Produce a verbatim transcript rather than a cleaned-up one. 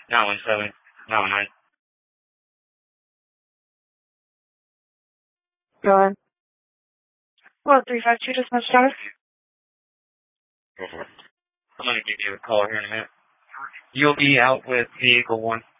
nine one seven, nine one nine. Go ahead. Well, three five two, dispatch status. Go for it. I'm going to give you a call here in a minute. You'll be out with vehicle one.